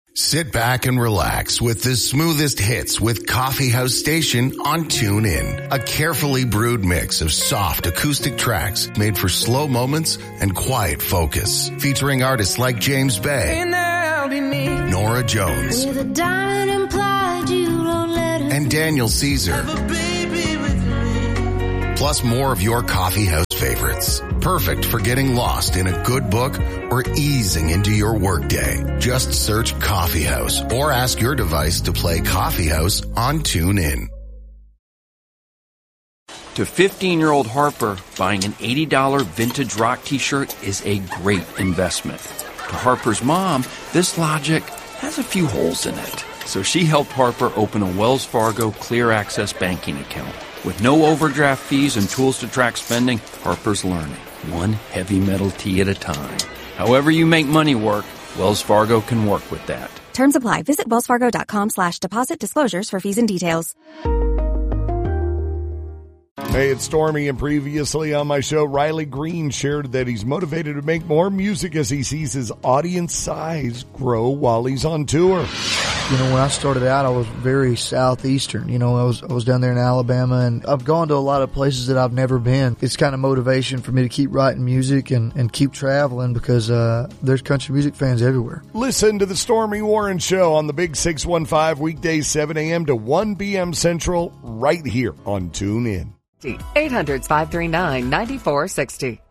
Sit back and relax with the smoothest hits with Coffee House Station on TuneIn. A carefully brewed mix of soft acoustic tracks made for slow moments and quiet focus. Featuring artists like James Bay, Nora Jones, and Daniel Caesar. Plus more of your Coffee House favorites. Perfect for getting lost in a good book or easing into your workday. Just search Coffee House or ask your device to play Coffee House on TuneIn. To 15-year-old Harper, buying an $80 vintage rock t-shirt is a great investment. To Harper's mom, this logic has a few holes in it. So she helped Harper open a Wells Fargo Clear Access banking account. With no overdraft fees and tools to track spending, Harper's learning, one heavy metal tea at a time. However you make money work, Wells Fargo can work with that. Terms apply. Visit wellsfargo.com/deposit disclosures for fees and details. Hey, it's Stormy, and previously on my show, Riley Green shared that he's motivated to make more music as he sees his audience size grow while he's on tour. You know, when I started out, I was very southeastern. You know, I was down there in Alabama, and I've gone to a lot of places that I've never been. It's kind of motivation for me to keep writing music and keep traveling because there's country music fans everywhere. Listen to the Stormy Warren Show on the Big 615 weekdays 7 a.m. to 1 p.m. Central right here on TuneIn. 800-539-9460.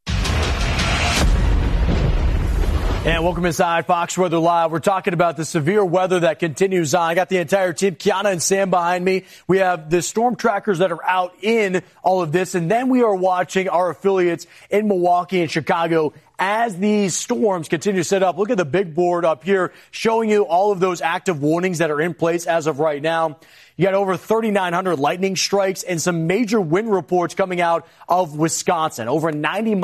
And welcome inside Fox Weather Live. We're talking about the severe weather that continues on. I got the entire team, Kiana and Sam, behind me. We have the storm trackers that are out in all of this. And then we are watching our affiliates in Milwaukee and Chicago as these storms continue to set up. Look at the big board up here showing you all of those active warnings that are in place as of right now. You got over 3,900 lightning strikes and some major wind reports coming out of Wisconsin. Over a 90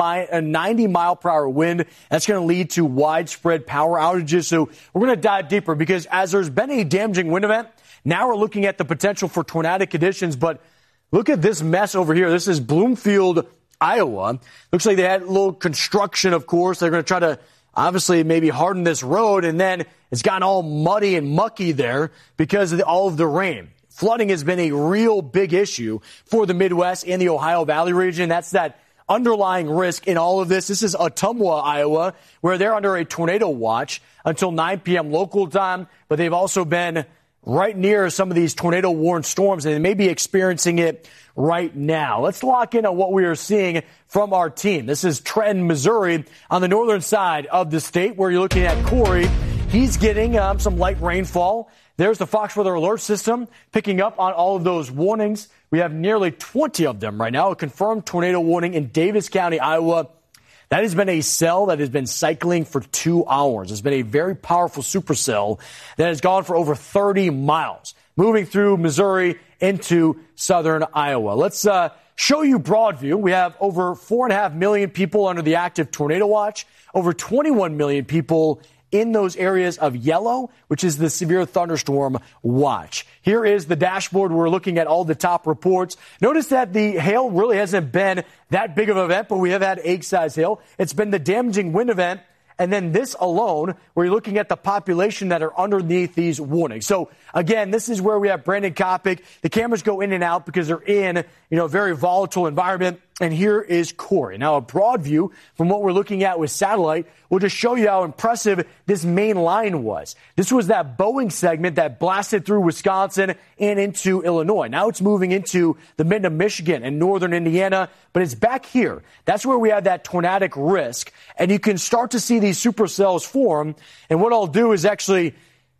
mile per hour wind. That's going to lead to widespread power outages. So we're going to dive deeper because as there's been a damaging wind event, now we're looking at the potential for tornadic conditions. But look at this mess over here. This is Bloomfield, Iowa. Looks like they had a little construction, of course. They're going to try to obviously maybe harden this road, and then it's gotten all muddy and mucky there because of all of the rain. Flooding has been a real big issue for the Midwest and the Ohio Valley region. That's that underlying risk in all of this. This is Ottumwa, Iowa, where they're under a tornado watch until 9 p.m. local time, but they've also been right near some of these tornado-warned storms, and they may be experiencing it right now. Let's lock in on what we are seeing from our team. This is Trenton, Missouri, on the northern side of the state, where you're looking at Corey. He's getting some light rainfall. There's the Fox Weather Alert System picking up on all of those warnings. We have nearly 20 of them right now. A confirmed tornado warning in Davis County, Iowa. That has been a cell that has been cycling for 2 hours. It's been a very powerful supercell that has gone for over 30 miles, moving through Missouri into southern Iowa. Let's show you Broadview. We have over 4.5 million people under the active tornado watch, over 21 million people in those areas of yellow, which is the severe thunderstorm watch. Here is the dashboard. We're looking at all the top reports. Notice that the hail really hasn't been that big of an event, but we have had egg-sized hail. It's been the damaging wind event. And then this alone, where you're looking at the population that are underneath these warnings. So, again, this is where we have Brandon Kopic. The cameras go in and out because they're in, a very volatile environment. And here is Corey. Now, a broad view from what we're looking at with satellite will just show you how impressive this main line was. This was that Boeing segment that blasted through Wisconsin and into Illinois. Now it's moving into the mid of Michigan and northern Indiana, but it's back here. That's where we have that tornadic risk. And you can start to see these supercells form. And what I'll do is actually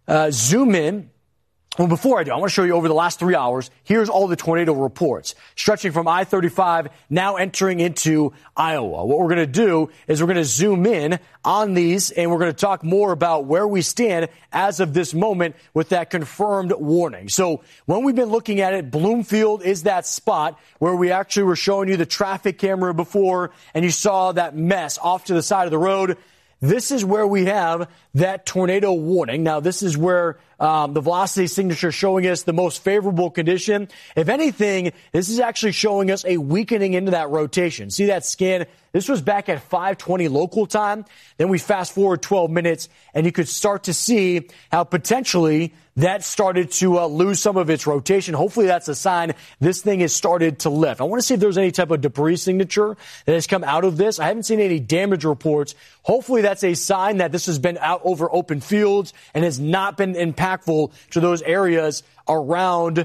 zoom in. Well, before I do, I want to show you over the last 3 hours. Here's all the tornado reports stretching from I-35 now entering into Iowa. What we're going to do is we're going to zoom in on these, and we're going to talk more about where we stand as of this moment with that confirmed warning. So when we've been looking at it, Bloomfield is that spot where we actually were showing you the traffic camera before, and you saw that mess off to the side of the road. This is where we have that tornado warning. Now, this is where The velocity signature showing us the most favorable condition. If anything, this is actually showing us a weakening into that rotation. See that scan? This was back at 5:20 local time. Then we fast forward 12 minutes, and you could start to see how potentially that started to lose some of its rotation. Hopefully that's a sign this thing has started to lift. I want to see if there's any type of debris signature that has come out of this. I haven't seen any damage reports. Hopefully that's a sign that this has been out over open fields and has not been impactful to those areas around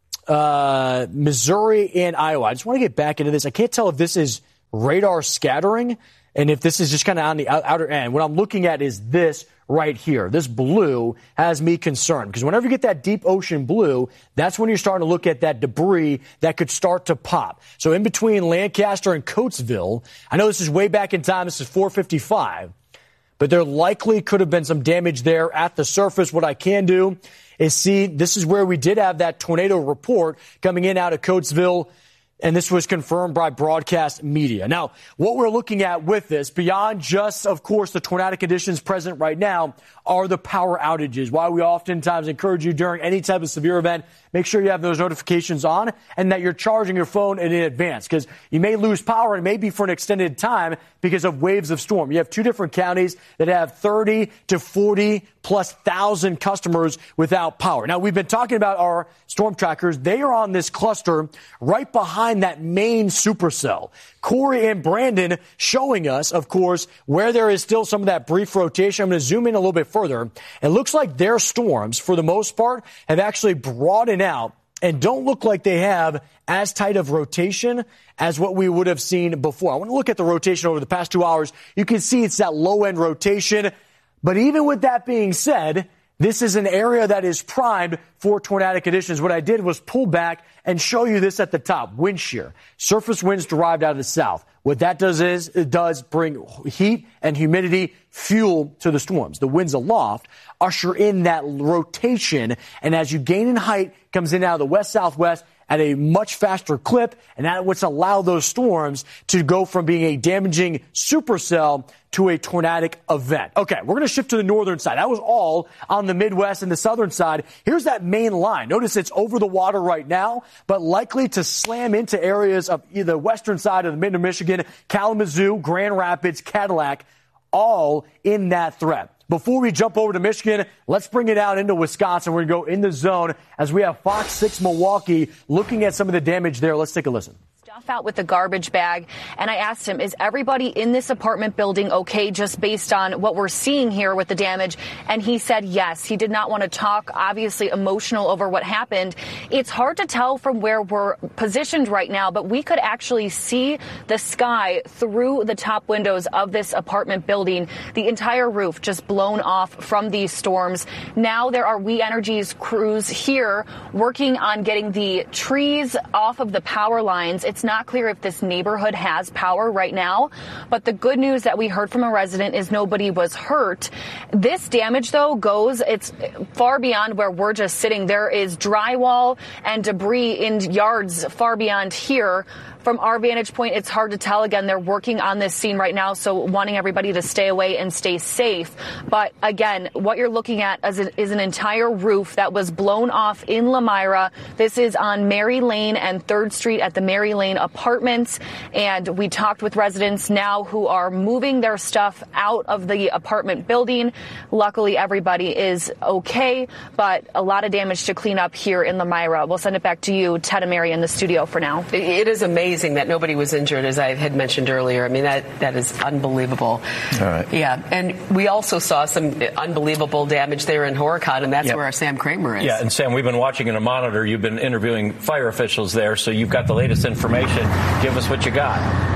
Missouri and Iowa. I just want to get back into this. I can't tell if this is radar scattering and if this is just kind of on the outer end. What I'm looking at is this right here. This blue has me concerned because whenever you get that deep ocean blue, that's when you're starting to look at that debris that could start to pop. So in between Lancaster and Coatesville, I know this is way back in time. This is 4:55, but there likely could have been some damage there at the surface. What I can do is see this is where we did have that tornado report coming in out of Coatesville. And this was confirmed by broadcast media. Now, what we're looking at with this, beyond just, of course, the tornadic conditions present right now, are the power outages. Why we oftentimes encourage you during any type of severe event, make sure you have those notifications on and that you're charging your phone in advance because you may lose power and maybe for an extended time because of waves of storm. You have two different counties that have 30 to 40 plus thousand customers without power. Now, we've been talking about our storm trackers. They are on this cluster right behind that main supercell. Corey and Brandon showing us, of course, where there is still some of that brief rotation. I'm going to zoom in a little bit further. It looks like their storms, for the most part, have actually broadened out and don't look like they have as tight of rotation as what we would have seen before. I want to look at the rotation over the past 2 hours. You can see it's that low-end rotation. But even with that being said, this is an area that is primed for tornadic conditions. What I did was pull back and show you this at the top. Wind shear. Surface winds derived out of the south. What that does is it does bring heat and humidity, fuel to the storms. The winds aloft usher in that rotation. And as you gain in height, comes in out of the west-southwest at a much faster clip. And that's what's allowed those storms to go from being a damaging supercell to a tornadic event. Okay, we're going to shift to the northern side. That was all on the Midwest and the southern side. Here's that main line. Notice it's over the water right now, but likely to slam into areas of either the western side of the mid of Michigan, Kalamazoo, Grand Rapids, Cadillac, all in that threat. Before we jump over to Michigan, let's bring it out into Wisconsin. We're going to go in the zone as we have Fox 6 Milwaukee looking at some of the damage there. Let's take a listen. Stuff out with the garbage bag, and I asked him, is everybody in this apartment building okay just based on what we're seeing here with the damage? And he said yes. He did not want to talk, obviously emotional over what happened. It's hard to tell from where we're positioned right now, but we could actually see the sky through the top windows of this apartment building, the entire roof just blown off from these storms. Now there are We Energies crews here working on getting the trees off of the power lines. It's not clear if this neighborhood has power right now, but the good news that we heard from a resident is nobody was hurt. This damage, though, it's far beyond where we're just sitting. There is drywall and debris in yards far beyond here. From our vantage point, it's hard to tell. Again, they're working on this scene right now, so wanting everybody to stay away and stay safe. But again, what you're looking at is an entire roof that was blown off in Lamira. This is on Mary Lane and 3rd Street at the Mary Lane Apartments. And we talked with residents now who are moving their stuff out of the apartment building. Luckily, everybody is okay, but a lot of damage to clean up here in Lamira. We'll send it back to you, Ted and Mary, in the studio for now. It is amazing that nobody was injured, as I had mentioned earlier. I mean, that is unbelievable. All right. Yeah, and we also saw some unbelievable damage there in Horicon, and that's where our Sam Kramer is. Yeah, and Sam, we've been watching in a monitor. You've been interviewing fire officials there, so you've got the latest information. Give us what you got.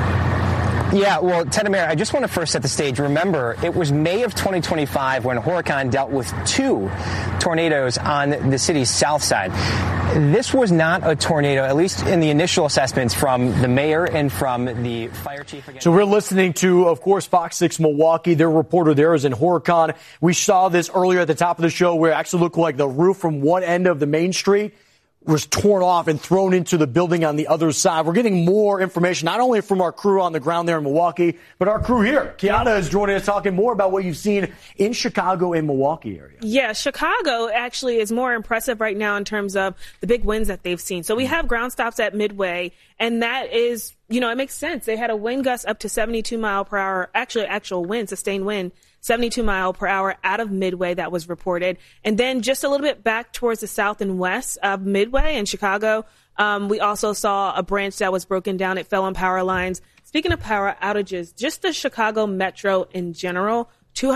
Yeah, well, Ted and Mary, I just want to first set the stage. Remember, it was May of 2025 when Horicon dealt with 2 tornadoes on the city's south side. This was not a tornado, at least in the initial assessments from the mayor and from the fire chief. So we're listening to, of course, Fox 6 Milwaukee. Their reporter there is in Horicon. We saw this earlier at the top of the show where it actually looked like the roof from one end of the main street was torn off and thrown into the building on the other side. We're getting more information, not only from our crew on the ground there in Milwaukee, but our crew here. Kiana is joining us talking more about what you've seen in Chicago and Milwaukee area. Yeah, Chicago actually is more impressive right now in terms of the big wins that they've seen. So we have ground stops at Midway, and that is, it makes sense. They had a wind gust up to 72 mile per hour, actual wind, sustained wind, 72 mile per hour out of Midway that was reported. And then just a little bit back towards the south and west of Midway in Chicago, we also saw a branch that was broken down. It fell on power lines. Speaking of power outages, just the Chicago Metro in general,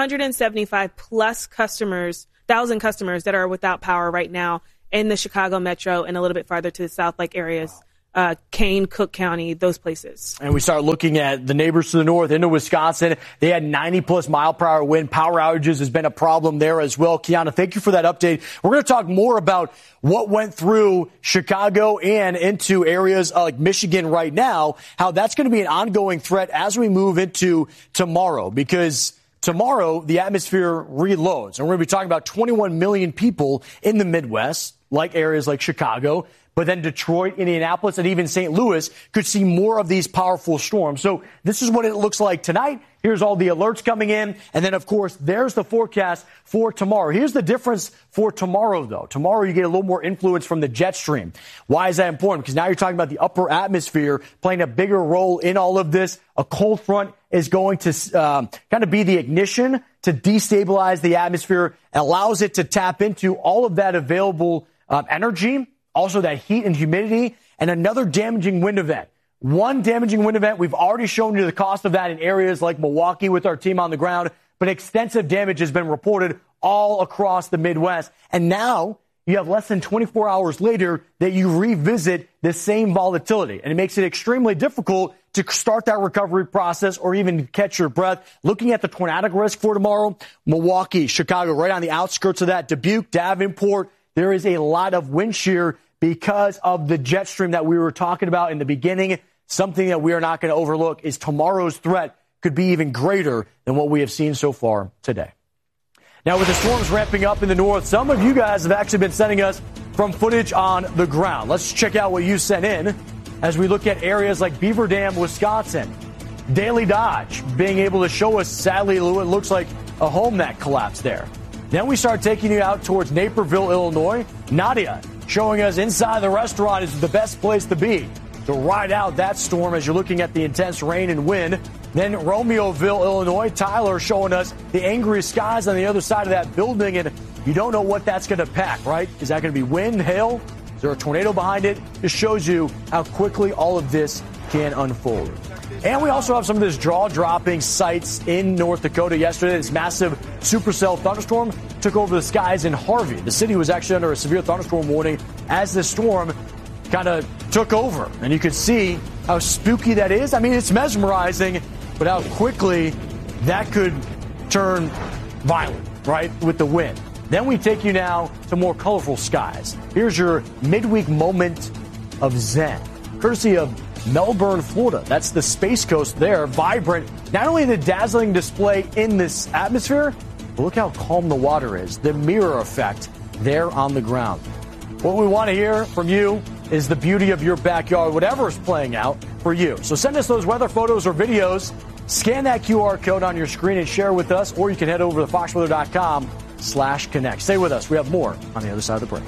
275 plus thousand customers that are without power right now in the Chicago Metro and a little bit farther to the south, like areas. Kane, Cook County, those places. And we start looking at the neighbors to the north into Wisconsin. They had 90-plus mile per hour wind. Power outages has been a problem there as well. Kiana, thank you for that update. We're going to talk more about what went through Chicago and into areas like Michigan right now, how that's going to be an ongoing threat as we move into tomorrow, because tomorrow the atmosphere reloads. And we're going to be talking about 21 million people in the Midwest, like areas like Chicago. But then Detroit, Indianapolis, and even St. Louis could see more of these powerful storms. So this is what it looks like tonight. Here's all the alerts coming in. And then, of course, there's the forecast for tomorrow. Here's the difference for tomorrow, though. Tomorrow you get a little more influence from the jet stream. Why is that important? Because now you're talking about the upper atmosphere playing a bigger role in all of this. A cold front is going to kind of be the ignition to destabilize the atmosphere, allows it to tap into all of that available energy. Also that heat and humidity, and another damaging wind event. One damaging wind event, we've already shown you the cost of that in areas like Milwaukee with our team on the ground, but extensive damage has been reported all across the Midwest. And now you have less than 24 hours later that you revisit the same volatility. And it makes it extremely difficult to start that recovery process or even catch your breath. Looking at the tornadic risk for tomorrow, Milwaukee, Chicago, right on the outskirts of that, Dubuque, Davenport, there is a lot of wind shear because of the jet stream that we were talking about in the beginning. Something that we are not going to overlook is tomorrow's threat could be even greater than what we have seen so far today. Now, with the storms ramping up in the north, some of you guys have actually been sending us from footage on the ground. Let's check out what you sent in as we look at areas like Beaver Dam, Wisconsin. Daily Dodge being able to show us, sadly, what looks like a home that collapsed there. Then we start taking you out towards Naperville, Illinois. Nadia showing us inside the restaurant is the best place to be to ride out that storm as you're looking at the intense rain and wind. Then Romeoville, Illinois, Tyler showing us the angry skies on the other side of that building, and you don't know what that's going to pack, right? Is that going to be wind, hail? Is there a tornado behind it? Just shows you how quickly all of this can unfold. And we also have some of this jaw-dropping sights in North Dakota yesterday. This massive supercell thunderstorm took over the skies in Harvey. The city was actually under a severe thunderstorm warning as the storm kind of took over. And you could see how spooky that is. I mean, it's mesmerizing, but how quickly that could turn violent, right, with the wind. Then we take you now to more colorful skies. Here's your midweek moment of zen, courtesy of Melbourne, Florida. That's the Space Coast there, vibrant. Not only the dazzling display in this atmosphere, but look how calm the water is. The mirror effect there on the ground. What we want to hear from you is the beauty of your backyard, whatever is playing out for you. So send us those weather photos or videos. Scan that QR code on your screen and share with us, or you can head over to foxweather.com/connect. Stay with us. We have more on the other side of the break.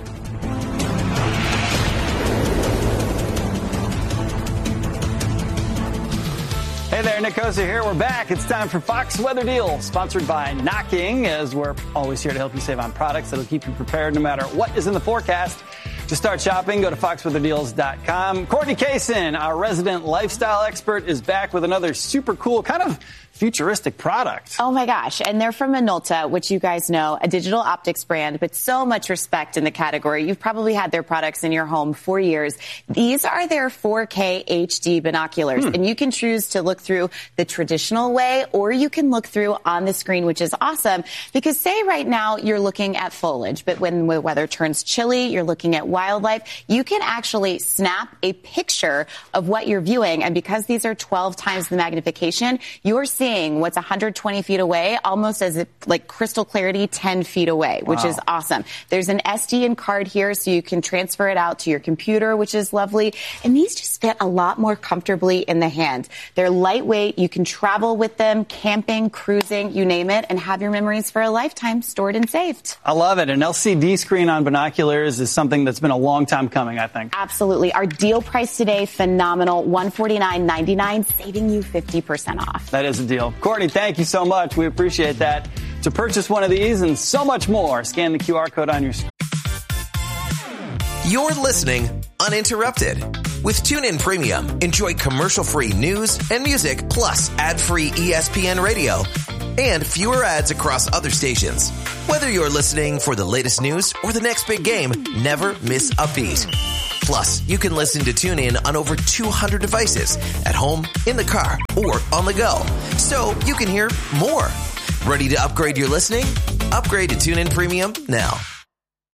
Hey there, Nick Kosa here. We're back. It's time for Fox Weather Deals, sponsored by Knocking, as we're always here to help you save on products that'll keep you prepared no matter what is in the forecast. To start shopping, go to foxweatherdeals.com. Courtney Kaysen, our resident lifestyle expert, is back with another super cool, kind of futuristic product. Oh my gosh. And they're from Minolta, which you guys know, a digital optics brand, but so much respect in the category. You've probably had their products in your home for years. These are their 4K HD binoculars, and you can choose to look through the traditional way, or you can look through on the screen, which is awesome because say right now you're looking at foliage, but when the weather turns chilly, you're looking at wildlife, you can actually snap a picture of what you're viewing. And because these are 12 times the magnification, you're seeing seeing what's 120 feet away almost as if like crystal clarity 10 feet away, which is awesome. There's an SD card here so you can transfer it out to your computer, which is lovely. And these just fit a lot more comfortably in the hand. They're lightweight. You can travel with them, camping, cruising, you name it, and have your memories for a lifetime stored and saved. I love it. An LCD screen on binoculars is something that's been a long time coming, I think. Absolutely. Our deal price today, phenomenal, $149.99, saving you 50% off. That is a deal. Courtney, thank you so much. We appreciate that. To purchase one of these and so much more, scan the QR code on your screen. You're listening uninterrupted. With TuneIn Premium, enjoy commercial-free news and music, plus ad-free ESPN radio and fewer ads across other stations. Whether you're listening for the latest news or the next big game, never miss a beat. Plus, you can listen to TuneIn on over 200 devices at home, in the car, or on the go. So you can hear more. Ready to upgrade your listening? Upgrade to TuneIn Premium now.